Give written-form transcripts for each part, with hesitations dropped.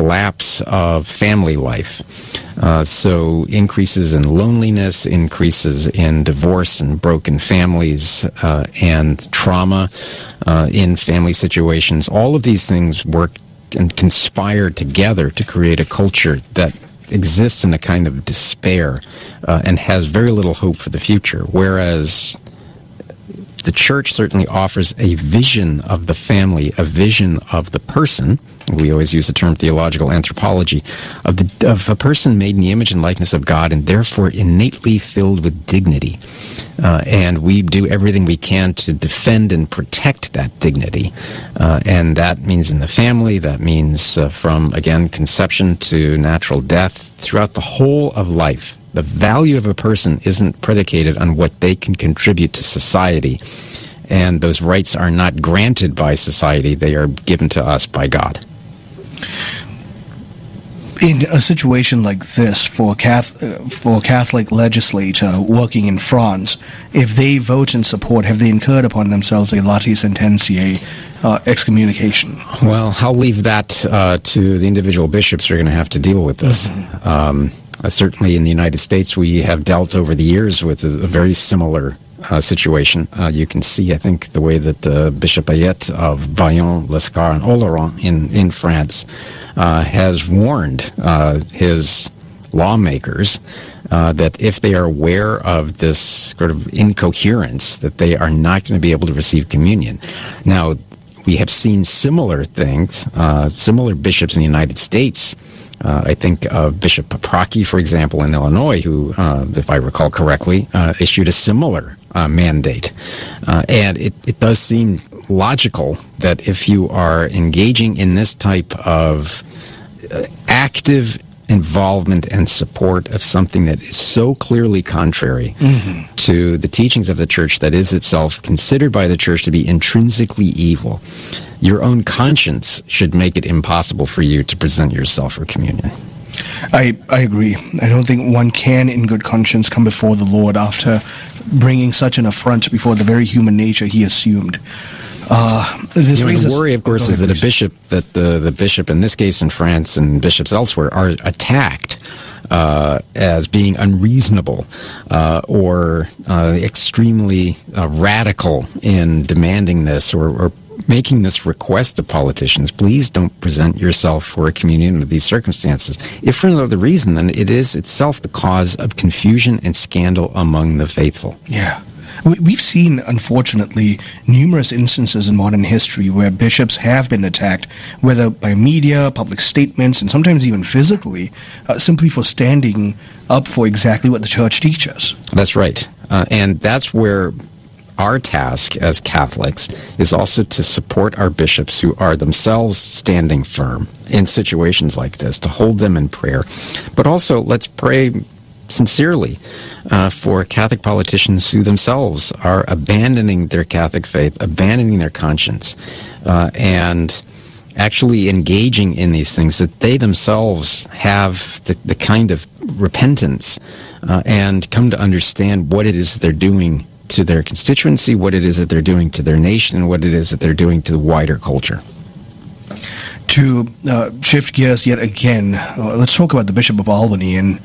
collapse of family life. So increases in loneliness, increases in divorce and broken families, and trauma in family situations. All of these things work and conspire together to create a culture that exists in a kind of despair and has very little hope for the future, whereas the church certainly offers a vision of the family, a vision of the person. We always use the term theological anthropology, of a person made in the image and likeness of God and therefore innately filled with dignity. And we do everything we can to defend and protect that dignity. And that means in the family, that means from, again, conception to natural death, throughout the whole of life. The value of a person isn't predicated on what they can contribute to society. And those rights are not granted by society. They are given to us by God. In a situation like this, for a Catholic legislator working in France, if they vote in support, have they incurred upon themselves a lati sententiae excommunication? Well, I'll leave that to the individual bishops who are going to have to deal with this. Certainly in the United States, we have dealt over the years with a very similar situation. You can see, I think, the way that Bishop Ayet of Bayonne, Lescar, and Oloron in France has warned his lawmakers that if they are aware of this sort of incoherence, that they are not going to be able to receive communion. Now, we have seen similar things, similar bishops in the United States. I think of Bishop Paprocki, for example, in Illinois, who, if I recall correctly, issued a similar mandate. And it does seem logical that if you are engaging in this type of active involvement and support of something that is so clearly contrary to the teachings of the church, that is itself considered by the church to be intrinsically evil, your own conscience should make it impossible for you to present yourself for communion. I agree. I don't think one can, in good conscience, come before the Lord after bringing such an affront before the very human nature he assumed. The worry, of course, is that the bishop in this case in France and bishops elsewhere are attacked as being unreasonable or extremely radical in demanding this or making this request to politicians. Please don't present yourself for a communion under these circumstances. If for no other reason, then it is itself the cause of confusion and scandal among the faithful. Yeah. We've seen, unfortunately, numerous instances in modern history where bishops have been attacked, whether by media, public statements, and sometimes even physically, simply for standing up for exactly what the church teaches. That's right. And that's where our task as Catholics is also to support our bishops who are themselves standing firm in situations like this, to hold them in prayer. But also, let's pray sincerely for Catholic politicians who themselves are abandoning their Catholic faith, abandoning their conscience, and actually engaging in these things, that they themselves have the kind of repentance and come to understand what it is that they're doing to their constituency, what it is that they're doing to their nation, and what it is that they're doing to the wider culture. To shift gears yet again, let's talk about the Bishop of Albany. And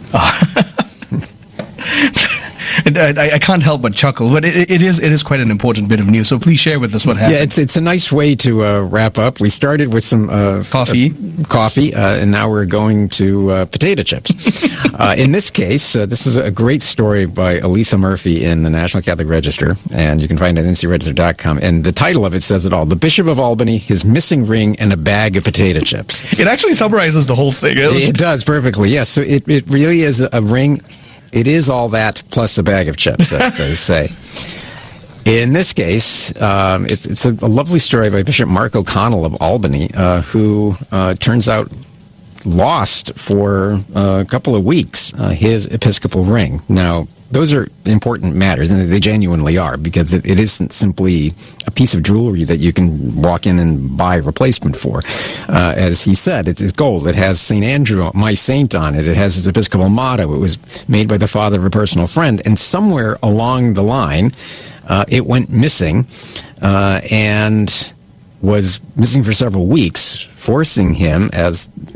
I can't help but chuckle, but it is quite an important bit of news. So please share with us what happened. Yeah, it's a nice way to wrap up. We started with some coffee, and now we're going to potato chips. In this case, this is a great story by Elisa Murphy in the National Catholic Register, and you can find it at ncregister.com. And the title of it says it all: "The Bishop of Albany, His Missing Ring, and a Bag of Potato Chips." It actually summarizes the whole thing. It does perfectly. Yes, so it really is a ring. It is all that plus a bag of chips, as they say. In this case, it's a lovely story by Bishop Mark O'Connell of Albany, who turns out lost for a couple of weeks his episcopal ring. Now, those are important matters, and they genuinely are, because it isn't simply a piece of jewelry that you can walk in and buy a replacement for. As he said, it's gold. It has St. Andrew, my saint, on it. It has his episcopal motto. It was made by the father of a personal friend, and somewhere along the line, it went missing, and was missing for several weeks, forcing him, as